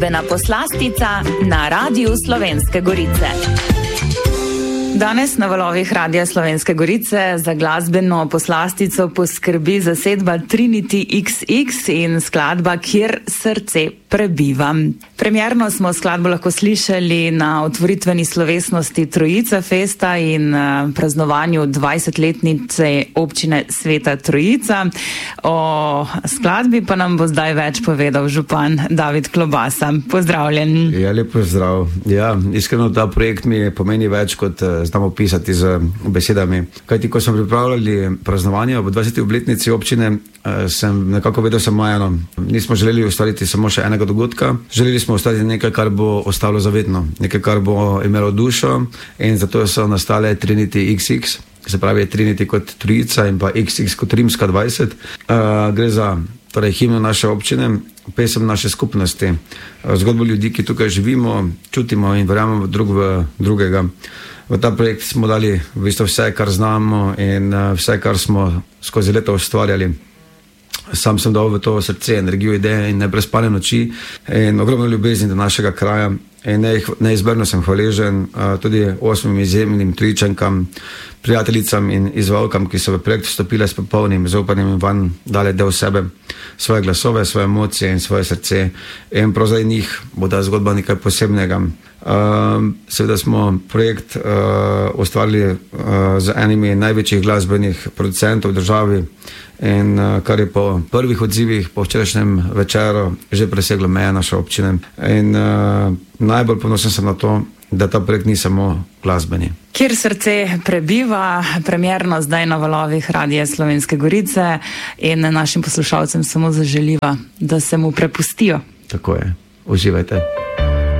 Glasbena poslastica na Radiu Slovenske Gorice. Danes na valovih Radia Slovenske Gorice za glasbeno poslastico poskrbi zasedba Trinity XX in skladba Kjer srce prebiva. Premierno smo skladbo lahko slišali na otvoritveni slovesnosti Trojica Festa in praznovanju 20-letnice občine Sveta Trojica. O skladbi pa nam bo zdaj več povedal župan David Klobasa. Pozdravljen. Ja, lep pozdrav. Ja, iskreno ta projekt mi pomeni več, kot znam opisati z besedami. Kajti, ko smo pripravljali praznovanje ob 20. obletnici občine, sem nekako vedel samo eno. Nismo želeli ustvariti samo še enega dogodka. Želeli smo ustvariti nekaj, kar bo ostalo zavedno. Nekaj, kar bo imelo dušo, in zato so nastale Trinity XX. Se pravi Trinity kot trojica in pa XX kot rimska 20. Gre za himno naše občine, pesem naše skupnosti, zgodbo ljudi, ki tukaj živimo, čutimo in verjamemo drug v drugega. V ta projekt smo dali v bistvu vse, kar znamo in vse, kar smo skozi leta ustvarjali. Sam sem dal v to srce, energijo, ideje in neprespane noči in ogromno ljubezni do našega kraja. In neizmerno sem hvaležen tudi 8 izjemnim Trojičankam, prijateljicam in izvajalkam, ki so v projekt vstopile s popolnim zaupanjem in van dale del sebe, svoje glasove, svoje emocije in svoje srce. In prav zdaj njih bo ta zgodba nekaj posebnega. Seveda smo projekt ustvarili z enimi največjih glasbenih producentov v državi, in kar je po prvih odzivih po včerajšnjem večeru že preseglo meje naše občine. In najbolj ponosen sem na to, da ta projekt ni samo glasbeni. Kjer srce prebiva, premierno zdaj na valovih Radia Slovenske Gorice, in našim poslušalcem samo zaželiva, da se mu prepustijo. Tako je. Uživajte.